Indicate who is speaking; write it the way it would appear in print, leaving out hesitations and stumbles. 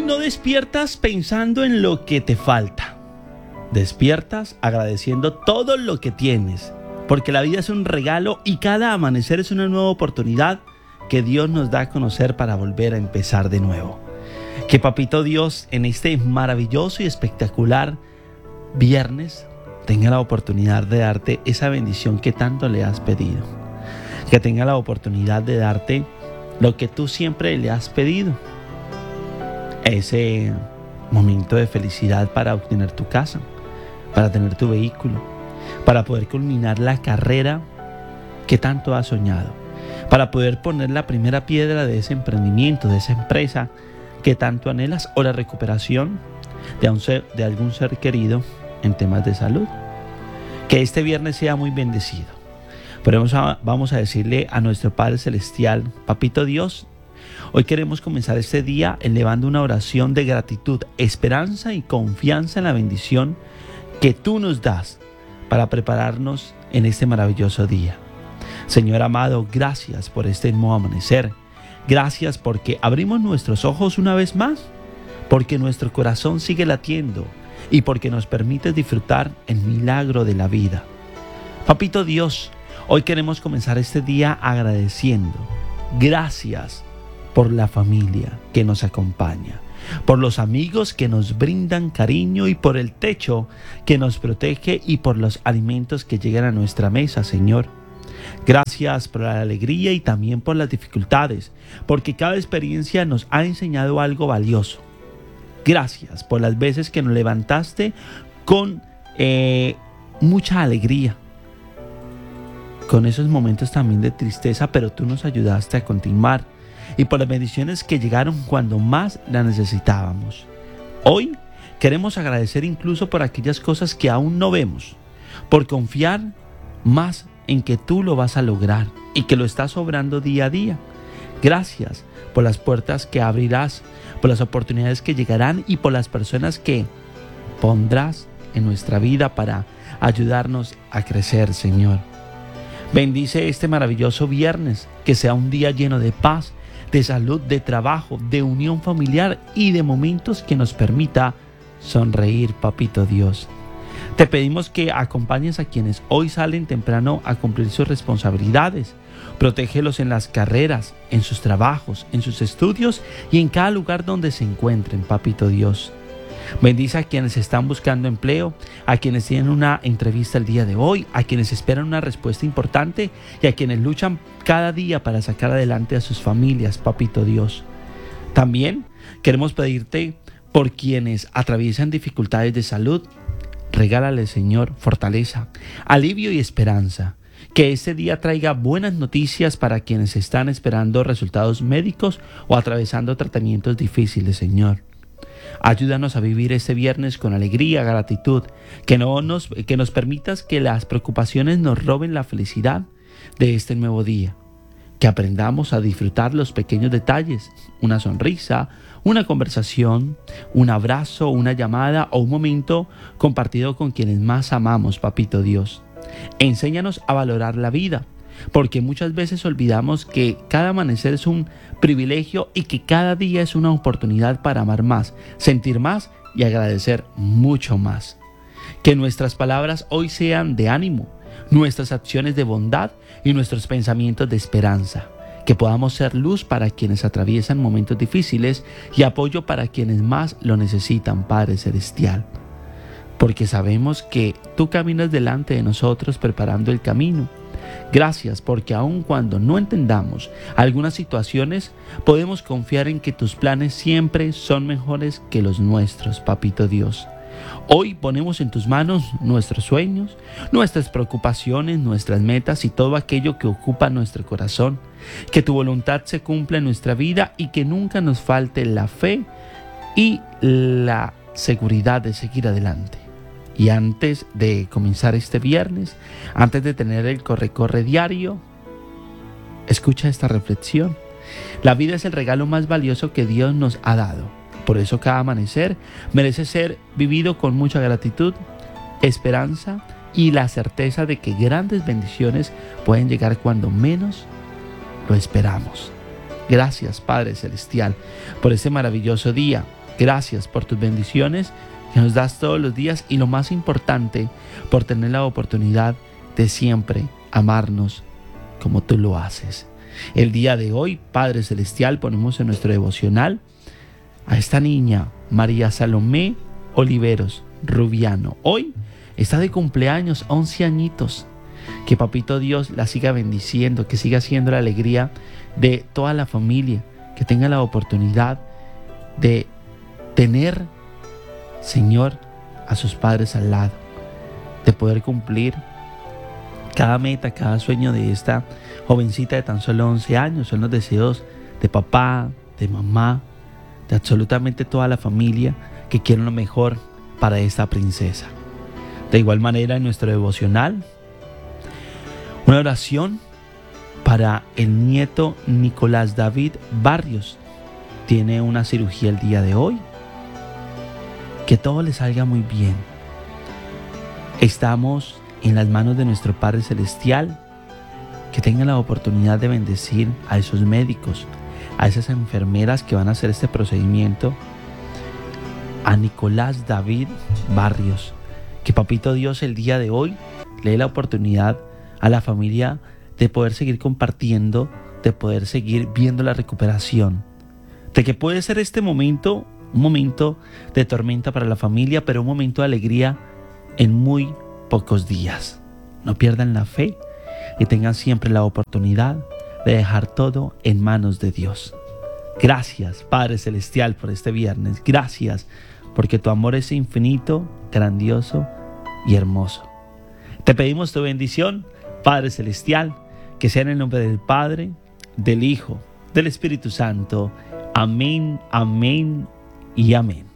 Speaker 1: no despiertas pensando en lo que te falta. Despiertas agradeciendo todo lo que tienes, porque la vida es un regalo y cada amanecer es una nueva oportunidad que Dios nos da a conocer para volver a empezar de nuevo. Que Papito Dios en este maravilloso y espectacular viernes tenga la oportunidad de darte esa bendición que tanto le has pedido. Que tenga la oportunidad de darte lo que tú siempre le has pedido. Ese momento de felicidad para obtener tu casa, para tener tu vehículo, para poder culminar la carrera que tanto has soñado, para poder poner la primera piedra de ese emprendimiento, de esa empresa que tanto anhelas, o la recuperación de algún ser querido en temas de salud. Que este viernes sea muy bendecido. Pero vamos a decirle a nuestro Padre Celestial: Papito Dios, hoy queremos comenzar este día elevando una oración de gratitud, esperanza y confianza en la bendición que tú nos das para prepararnos en este maravilloso día. Señor amado, gracias por este nuevo amanecer. Gracias porque abrimos nuestros ojos una vez más, porque nuestro corazón sigue latiendo y porque nos permites disfrutar el milagro de la vida. Papito Dios, hoy queremos comenzar este día agradeciendo. Gracias por la familia que nos acompaña, por los amigos que nos brindan cariño y por el techo que nos protege y por los alimentos que llegan a nuestra mesa, Señor. Gracias por la alegría y también por las dificultades, porque cada experiencia nos ha enseñado algo valioso. Gracias por las veces que nos levantaste con mucha alegría, con esos momentos también de tristeza, pero tú nos ayudaste a continuar, y por las bendiciones que llegaron cuando más las necesitábamos. Hoy queremos agradecer incluso por aquellas cosas que aún no vemos, por confiar más en que tú lo vas a lograr y que lo estás obrando día a día. Gracias por las puertas que abrirás, por las oportunidades que llegarán y por las personas que pondrás en nuestra vida para ayudarnos a crecer, Señor. Bendice este maravilloso viernes, que sea un día lleno de paz, de salud, de trabajo, de unión familiar y de momentos que nos permita sonreír, Papito Dios. Te pedimos que acompañes a quienes hoy salen temprano a cumplir sus responsabilidades. Protégelos en las carreras, en sus trabajos, en sus estudios y en cada lugar donde se encuentren, Papito Dios. Bendice a quienes están buscando empleo, a quienes tienen una entrevista el día de hoy, a quienes esperan una respuesta importante y a quienes luchan cada día para sacar adelante a sus familias, Papito Dios. También queremos pedirte por quienes atraviesan dificultades de salud. Regálale, Señor, fortaleza, alivio y esperanza. Que este día traiga buenas noticias para quienes están esperando resultados médicos o atravesando tratamientos difíciles, Señor. Ayúdanos a vivir este viernes con alegría, gratitud, que nos permitas que las preocupaciones nos roben la felicidad de este nuevo día. Que aprendamos a disfrutar los pequeños detalles, una sonrisa, una conversación, un abrazo, una llamada o un momento compartido con quienes más amamos, Papito Dios. Enséñanos a valorar la vida, porque muchas veces olvidamos que cada amanecer es un privilegio y que cada día es una oportunidad para amar más, sentir más y agradecer mucho más. Que nuestras palabras hoy sean de ánimo, nuestras acciones de bondad y nuestros pensamientos de esperanza. Que podamos ser luz para quienes atraviesan momentos difíciles y apoyo para quienes más lo necesitan, Padre Celestial. Porque sabemos que tú caminas delante de nosotros preparando el camino. Gracias porque aun cuando no entendamos algunas situaciones, podemos confiar en que tus planes siempre son mejores que los nuestros, Papito Dios. Hoy ponemos en tus manos nuestros sueños, nuestras preocupaciones, nuestras metas y todo aquello que ocupa nuestro corazón. Que tu voluntad se cumpla en nuestra vida y que nunca nos falte la fe y la seguridad de seguir adelante. Y antes de comenzar este viernes, antes de tener el corre-corre diario, escucha esta reflexión. La vida es el regalo más valioso que Dios nos ha dado. Por eso cada amanecer merece ser vivido con mucha gratitud, esperanza y la certeza de que grandes bendiciones pueden llegar cuando menos lo esperamos. Gracias, Padre Celestial, por este maravilloso día. Gracias por tus bendiciones que nos das todos los días y lo más importante, por tener la oportunidad de siempre amarnos como tú lo haces. El día de hoy, Padre Celestial, ponemos en nuestro devocional a esta niña, María Salomé Oliveros Rubiano. Hoy está de cumpleaños, 11 añitos. Que Papito Dios la siga bendiciendo, que siga siendo la alegría de toda la familia, que tenga la oportunidad de tener, Señor, a sus padres al lado, de poder cumplir cada meta, cada sueño de esta jovencita de tan solo 11 años. Son los deseos de papá, de mamá, de absolutamente toda la familia que quieren lo mejor para esta princesa. De igual manera, en nuestro devocional, una oración para el nieto Nicolás David Barrios. Tiene una cirugía el día de hoy. Que todo le salga muy bien. Estamos en las manos de nuestro Padre Celestial. Que tengan la oportunidad de bendecir a esos médicos, a esas enfermeras que van a hacer este procedimiento. A Nicolás David Barrios. Que Papito Dios el día de hoy le dé la oportunidad a la familia de poder seguir compartiendo, de poder seguir viendo la recuperación, de que puede ser este momento un momento de tormenta para la familia, pero un momento de alegría en muy pocos días. No pierdan la fe y tengan siempre la oportunidad de dejar todo en manos de Dios. Gracias, Padre Celestial, por este viernes. Gracias porque tu amor es infinito, grandioso y hermoso. Te pedimos tu bendición, Padre Celestial, que sea en el nombre del Padre, del Hijo, del Espíritu Santo. Amén, amén y amén.